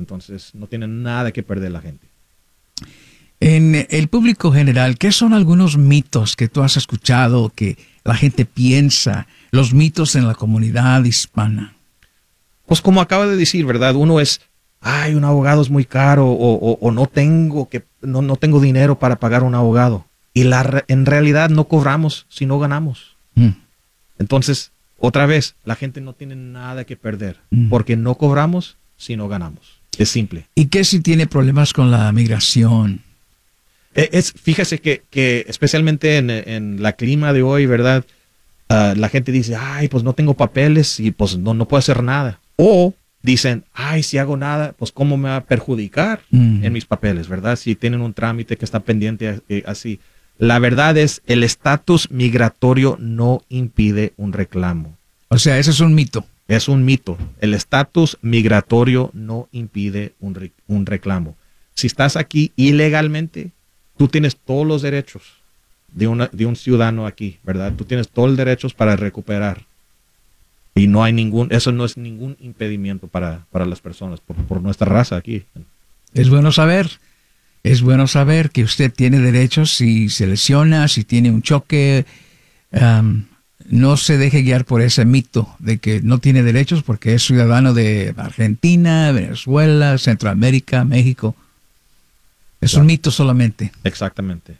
Entonces no tiene nada que perder la gente. En el público general, ¿qué son algunos mitos que tú has escuchado que la gente piensa, los mitos en la comunidad hispana? Pues como acaba de decir, ¿verdad? Uno es, ay, un abogado es muy caro o no tengo dinero para pagar un abogado. Y en realidad no cobramos si no ganamos. Entonces, otra vez, la gente no tiene nada que perder porque no cobramos si no ganamos. Es simple. ¿Y qué si tiene problemas con la migración? Fíjese que especialmente en la clima de hoy, ¿verdad? La gente dice, ay, pues no tengo papeles y pues no puedo hacer nada. O dicen, ay, si hago nada, pues cómo me va a perjudicar en mis papeles, ¿verdad? Si tienen un trámite que está pendiente así. La verdad es, el estatus migratorio no impide un reclamo. O sea, ese es un mito. Es un mito. El estatus migratorio no impide un reclamo. Si estás aquí ilegalmente, tú tienes todos los derechos de un ciudadano aquí, ¿verdad? Tú tienes todos los derechos para recuperar. Y no hay eso no es ningún impedimento para las personas, por nuestra raza aquí. Es bueno saber. Es bueno saber que usted tiene derechos si se lesiona, si tiene un choque. No se deje guiar por ese mito de que no tiene derechos porque es ciudadano de Argentina, Venezuela, Centroamérica, México. Es un mito solamente. Exactamente.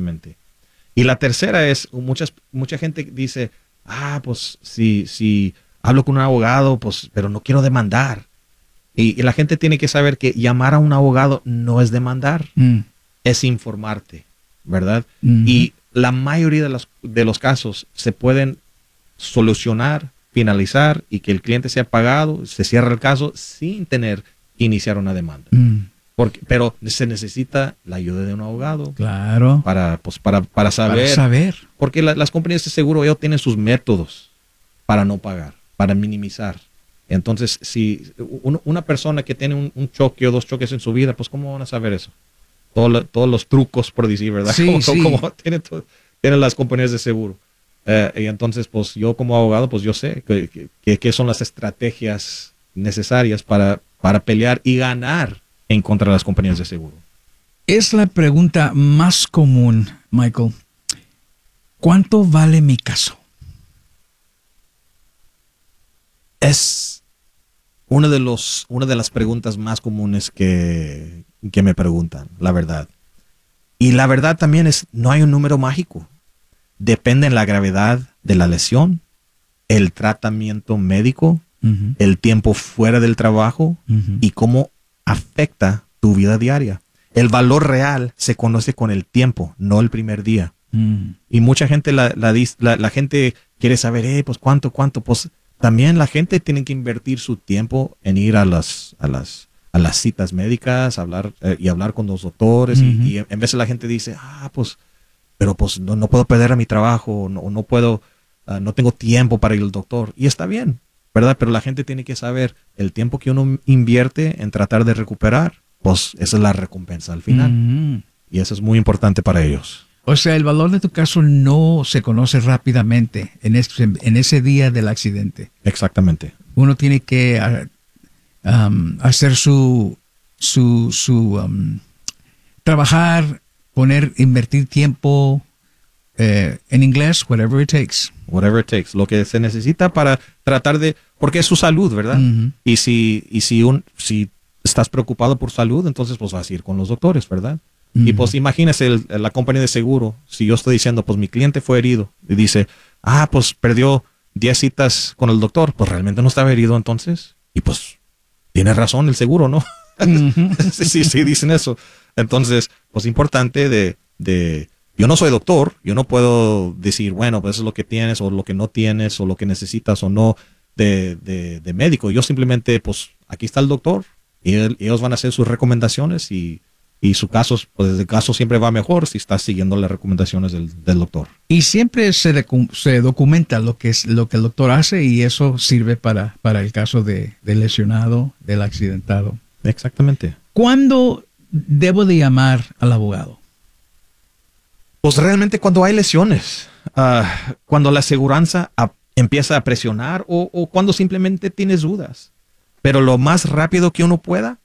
Y la tercera es, mucha gente dice, pues si hablo con un abogado, pues, pero no quiero demandar. Y la gente tiene que saber que llamar a un abogado no es demandar, es informarte, ¿verdad? Y la mayoría de los casos se pueden solucionar, finalizar y que el cliente sea pagado, se cierra el caso sin tener que iniciar una demanda. Pero se necesita la ayuda de un abogado. Claro. Para saber. Porque las compañías de seguro, ellos tienen sus métodos para no pagar, para minimizar. Entonces, si una persona que tiene un choque o dos choques en su vida, pues ¿cómo van a saber eso? Todos los trucos, por decir, ¿verdad? Sí, como tienen las compañías de seguro. Y entonces, pues yo como abogado, pues yo sé qué son las estrategias necesarias para pelear y ganar en contra de las compañías de seguro. Es la pregunta más común, Michael. ¿Cuánto vale mi caso? Es una de las preguntas más comunes que me preguntan, la verdad. Y la verdad también es, no hay un número mágico. Depende de la gravedad de la lesión, el tratamiento médico, el tiempo fuera del trabajo y cómo afecta tu vida diaria. El valor real se conoce con el tiempo, no el primer día. Y mucha gente la gente quiere saber, pues cuánto, pues también la gente tiene que invertir su tiempo en ir a las citas médicas, hablar con los doctores y en vez de la gente dice, pero pues no puedo perder a mi trabajo, no puedo, no tengo tiempo para ir al doctor. Y está bien, ¿verdad? Pero la gente tiene que saber el tiempo que uno invierte en tratar de recuperar, pues esa es la recompensa al final. Y eso es muy importante para ellos. O sea, el valor de tu caso no se conoce rápidamente en ese día del accidente. Exactamente. Uno tiene que hacer su trabajar, invertir tiempo, en inglés, whatever it takes. Whatever it takes. Lo que se necesita para tratar porque es su salud, ¿verdad? Y si estás preocupado por salud, entonces pues vas a ir con los doctores, ¿verdad? Y pues imagínese la compañía de seguro, si yo estoy diciendo, pues mi cliente fue herido y dice, pues perdió 10 citas con el doctor, pues realmente no estaba herido entonces. Y pues tiene razón el seguro, ¿no? Sí, dicen eso. Entonces, pues importante yo no soy doctor, yo no puedo decir, bueno, pues eso es lo que tienes o lo que no tienes o lo que necesitas o no de médico. Yo simplemente, pues aquí está el doctor y ellos van a hacer sus recomendaciones y su caso, pues el caso siempre va mejor si estás siguiendo las recomendaciones del doctor. Y siempre se documenta lo que el doctor hace y eso sirve para el caso del lesionado, del accidentado. Exactamente. ¿Cuándo debo de llamar al abogado? Pues realmente cuando hay lesiones, cuando la aseguranza empieza a presionar o cuando simplemente tienes dudas. Pero lo más rápido que uno pueda,